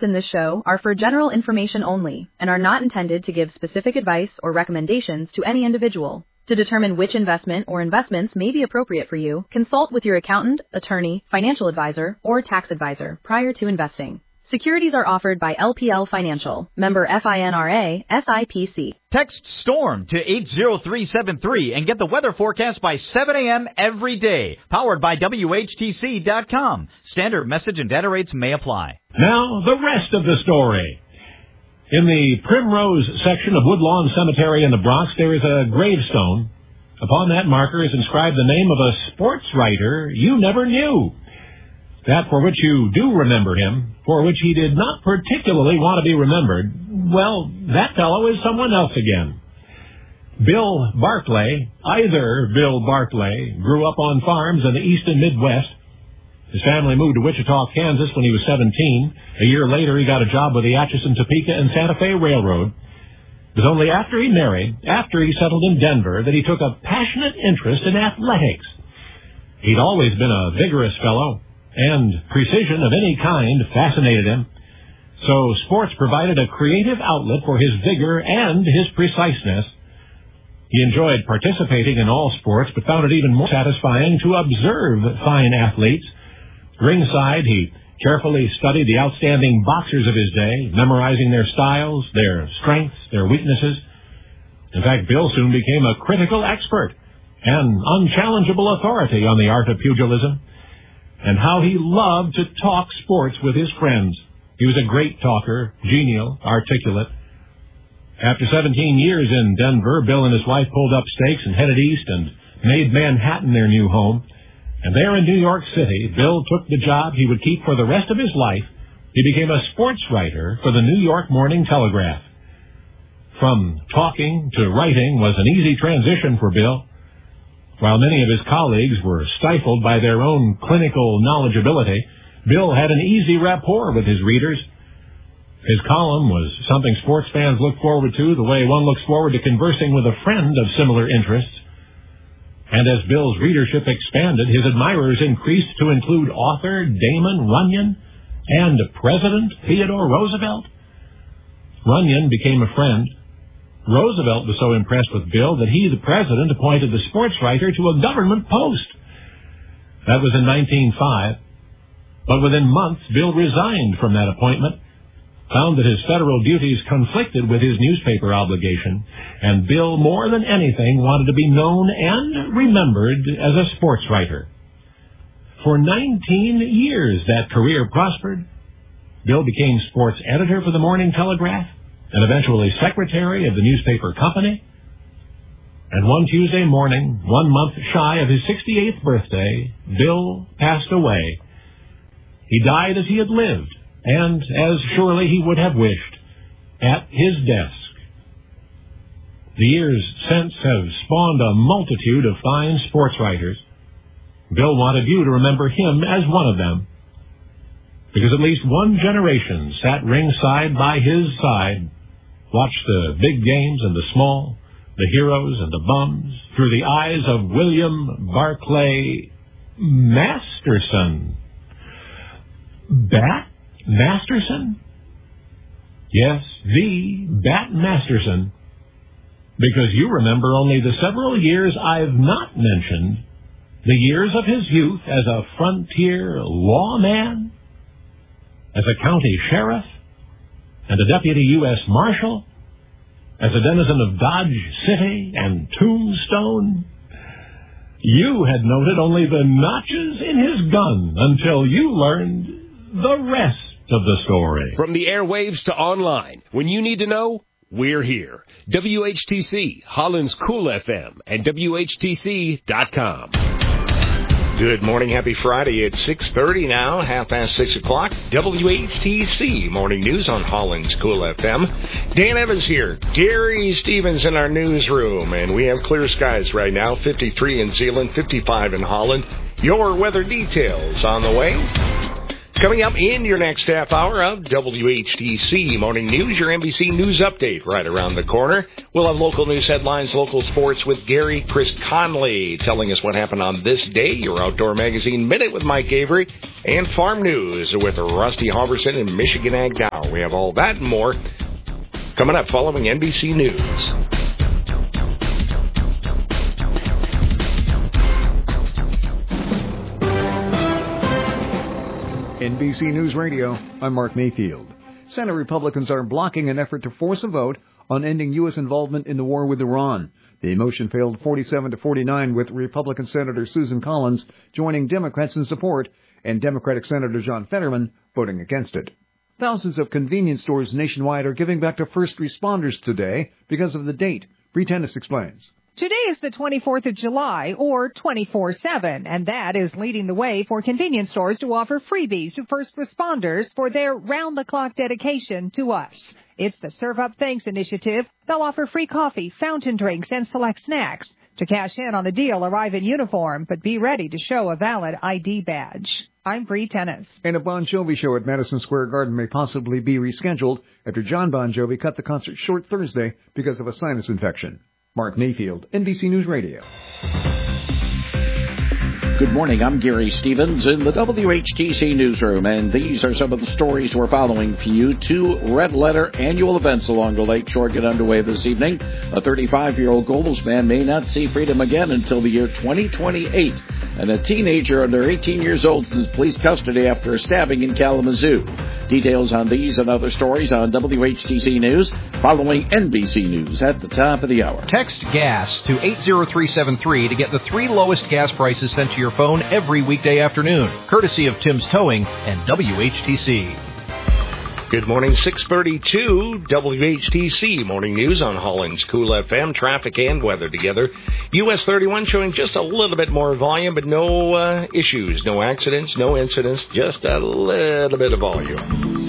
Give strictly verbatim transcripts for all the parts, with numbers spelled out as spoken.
guests in this show are for general information only and are not intended to give specific advice or recommendations to any individual. To determine which investment or investments may be appropriate for you, consult with your accountant, attorney, financial advisor, or tax advisor prior to investing. Securities are offered by L P L Financial, member FINRA, S I P C. Text STORM to eight zero three seven three and get the weather forecast by seven a.m. every day. Powered by W H T C dot com. Standard message and data rates may apply. Now, the rest of the story. In the Primrose section of Woodlawn Cemetery in the Bronx, there is a gravestone. Upon that marker is inscribed the name of a sports writer you never knew. That for which you do remember him, for which he did not particularly want to be remembered, well, that fellow is someone else again. Bill Barclay, either Bill Barclay, grew up on farms in the East and Midwest. His family moved to Wichita, Kansas when he was seventeen. A year later, he got a job with the Atchison, Topeka, and Santa Fe Railroad. It was only after he married, after he settled in Denver, that he took a passionate interest in athletics. He'd always been a vigorous fellow, and precision of any kind fascinated him. So sports provided a creative outlet for his vigor and his preciseness. He enjoyed participating in all sports, but found it even more satisfying to observe fine athletes. Ringside, he carefully studied the outstanding boxers of his day, memorizing their styles, their strengths, their weaknesses. In fact, Bill soon became a critical expert, an unchallengeable authority on the art of pugilism, and how he loved to talk sports with his friends. He was a great talker, genial, articulate. After seventeen years in Denver, Bill and his wife pulled up stakes and headed east and made Manhattan their new home. And there in New York City, Bill took the job he would keep for the rest of his life. He became a sports writer for the New York Morning Telegraph. From talking to writing was an easy transition for Bill. While many of his colleagues were stifled by their own clinical knowledgeability, Bill had an easy rapport with his readers. His column was something sports fans look forward to the way one looks forward to conversing with a friend of similar interests. And as Bill's readership expanded, his admirers increased to include author Damon Runyon and President Theodore Roosevelt. Runyon became a friend. Roosevelt was so impressed with Bill that he, the president, appointed the sports writer to a government post. That was in nineteen oh five. But within months, Bill resigned from that appointment, found that his federal duties conflicted with his newspaper obligation, and Bill, more than anything, wanted to be known and remembered as a sports writer. For nineteen years, that career prospered. Bill became sports editor for the Morning Telegraph, and eventually secretary of the newspaper company. And one Tuesday morning, one month shy of his sixty-eighth birthday, Bill passed away. He died as he had lived, and as surely he would have wished, at his desk. The years since have spawned a multitude of fine sports writers. Bill wanted you to remember him as one of them, because at least one generation sat ringside by his side, watched the big games and the small, the heroes and the bums, through the eyes of William Barclay Masterson. Bat Masterson? Yes, the Bat Masterson. Because you remember only the several years I've not mentioned, the years of his youth as a frontier lawman, as a county sheriff, and a deputy U S Marshal, as a denizen of Dodge City and Tombstone. You had noted only the notches in his gun until you learned the rest of the story. From the airwaves to online, when you need to know, we're here. W H T C, Holland's Cool F M, and W H T C dot com. Good morning. Happy Friday. It's six thirty now, half past six o'clock. W H T C Morning News on Holland's Cool F M. Dan Evans here. Gary Stevens in our newsroom. And we have clear skies right now, fifty-three in Zeeland, fifty-five in Holland. Your weather details on the way. Coming up in your next half hour of W H T C Morning News, your N B C News Update right around the corner. We'll have local news headlines, local sports with Gary Chris Conley telling us what happened on this day, your Outdoor Magazine Minute with Mike Avery, and Farm News with Rusty Halverson and Michigan Ag Now. We have all that and more coming up following N B C News. N B C News Radio, I'm Mark Mayfield. Senate Republicans are blocking an effort to force a vote on ending U S involvement in the war with Iran. The motion failed forty-seven to forty-nine, with Republican Senator Susan Collins joining Democrats in support and Democratic Senator John Fetterman voting against it. Thousands of convenience stores nationwide are giving back to first responders today because of the date. Bree Tennis explains. Today is the twenty-fourth of July, or twenty-four seven, and that is leading the way for convenience stores to offer freebies to first responders for their round-the-clock dedication to us. It's the Serve Up Thanks initiative. They'll offer free coffee, fountain drinks, and select snacks. To cash in on the deal, arrive in uniform, but be ready to show a valid I D badge. I'm Bree Tennis. And a Bon Jovi show at Madison Square Garden may possibly be rescheduled after John Bon Jovi cut the concert short Thursday because of a sinus infection. Mark Mayfield, N B C News Radio. Good morning. I'm Gary Stevens in the W H T C newsroom, and these are some of the stories we're following for you. Two red letter annual events along the Lake Shore get underway this evening. A thirty-five-year-old Gobles man may not see freedom again until the year twenty twenty-eight, and a teenager under eighteen years old is in police custody after a stabbing in Kalamazoo. Details on these and other stories on W H T C News following N B C News at the top of the hour. Text GAS to eight zero three seven three to get the three lowest gas prices sent to your phone every weekday afternoon, courtesy of Tim's Towing and W H T C. Good morning, six thirty-two, W H T C Morning News on Holland's Cool F M. Traffic and weather together. U S thirty-one showing just a little bit more volume, but no uh, issues, no accidents, no incidents, just a little bit of volume.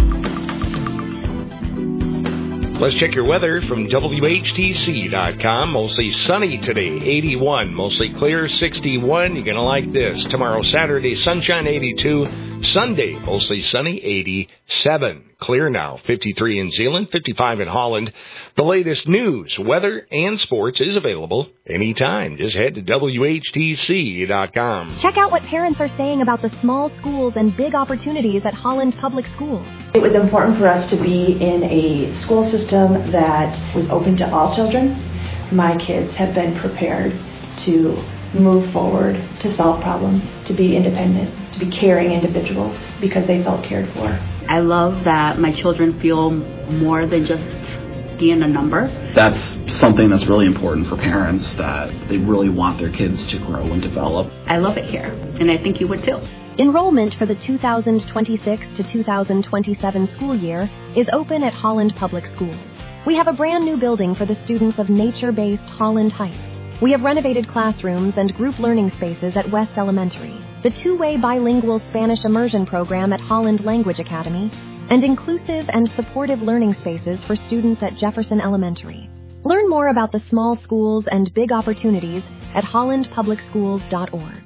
Let's check your weather from W H T C dot com. Mostly sunny today, eighty-one. Mostly clear, sixty-one. You're going to like this. Tomorrow, Saturday, sunshine, eighty-two. Sunday, mostly sunny, eighty-seven. Clear now, fifty-three in Zeeland, fifty-five in Holland. The latest news, weather, and sports is available anytime. Just head to W H T C dot com. Check out what parents are saying about the small schools and big opportunities at Holland Public Schools. It was important for us to be in a school system that was open to all children. My kids have been prepared to move forward, to solve problems, to be independent, to be caring individuals because they felt cared for. I love that my children feel more than just being a number. That's something that's really important for parents, that they really want their kids to grow and develop. I love it here, and I think you would too. Enrollment for the two thousand twenty-six to two thousand twenty-seven school year is open at Holland Public Schools. We have a brand new building for the students of nature-based Holland Heights. We have renovated classrooms and group learning spaces at West Elementary, the two-way bilingual Spanish immersion program at Holland Language Academy, and inclusive and supportive learning spaces for students at Jefferson Elementary. Learn more about the small schools and big opportunities at holland public schools dot org.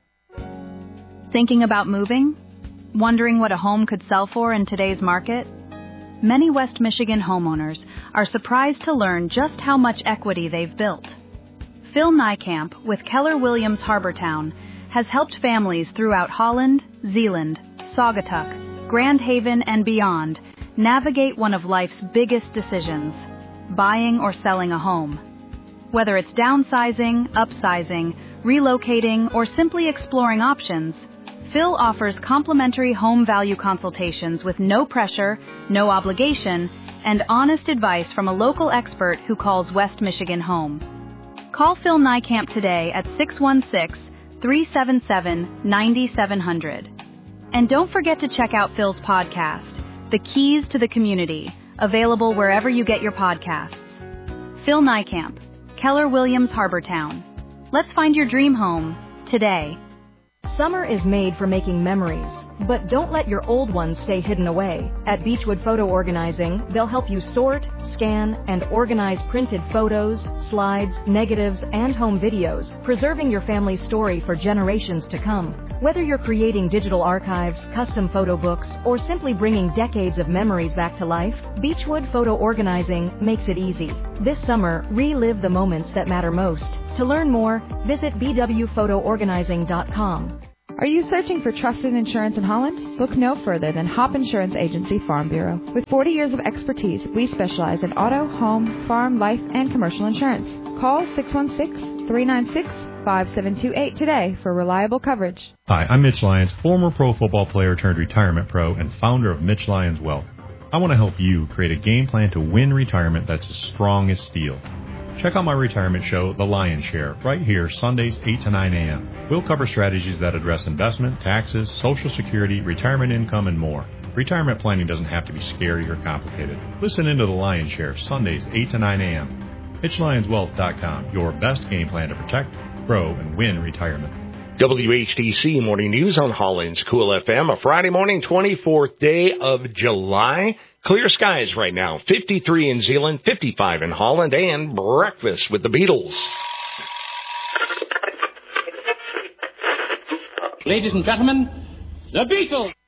Thinking about moving? Wondering what a home could sell for in today's market? Many West Michigan homeowners are surprised to learn just how much equity they've built. Phil Niekamp with Keller Williams Harbortown has helped families throughout Holland, Zeeland, Saugatuck, Grand Haven, and beyond navigate one of life's biggest decisions, buying or selling a home. Whether it's downsizing, upsizing, relocating, or simply exploring options, Phil offers complimentary home value consultations with no pressure, no obligation, and honest advice from a local expert who calls West Michigan home. Call Phil Niekamp today at six one six, three seven seven, nine seven zero zero. And don't forget to check out Phil's podcast, The Keys to the Community, available wherever you get your podcasts. Phil Niekamp, Keller Williams Harbortown. Let's find your dream home today. Summer is made for making memories, but don't let your old ones stay hidden away. At Beechwood Photo Organizing, they'll help you sort, scan, and organize printed photos, slides, negatives, and home videos, preserving your family's story for generations to come. Whether you're creating digital archives, custom photo books, or simply bringing decades of memories back to life, Beechwood Photo Organizing makes it easy. This summer, relive the moments that matter most. To learn more, visit b w photo organizing dot com. Are you searching for trusted insurance in Holland? Look no further than Hop Insurance Agency Farm Bureau. With forty years of expertise, we specialize in auto, home, farm, life, and commercial insurance. Call six one six, three nine six, five seven two eight today for reliable coverage. Hi, I'm Mitch Lyons, former pro football player turned retirement pro and founder of Mitch Lyons Wealth. I want to help you create a game plan to win retirement that's as strong as steel. Check out my retirement show, The Lion's Share, right here, Sundays, eight to nine a.m. We'll cover strategies that address investment, taxes, Social Security, retirement income, and more. Retirement planning doesn't have to be scary or complicated. Listen into The Lion's Share, Sundays, eight to nine a.m. Mitch Lyons Wealth dot com, your best game plan to protect, grow, and win retirement. W H T C Morning News on Holland's Cool F M, a Friday morning, twenty-fourth day of July. Clear skies right now, fifty-three in Zeeland, fifty-five in Holland, and breakfast with the Beatles. Ladies and gentlemen, the Beatles!